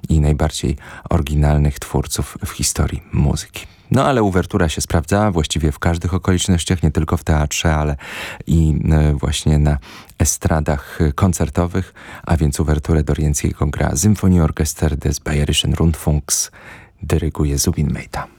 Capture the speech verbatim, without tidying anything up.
i najbardziej oryginalnych twórców w historii muzyki. No ale uwertura się sprawdzała właściwie w każdych okolicznościach, nie tylko w teatrze, ale i właśnie na estradach koncertowych, a więc uwerturę Doriańskiego gra Symphonieorchester des Bayerischen Rundfunks, dyryguje Zubin Mehta.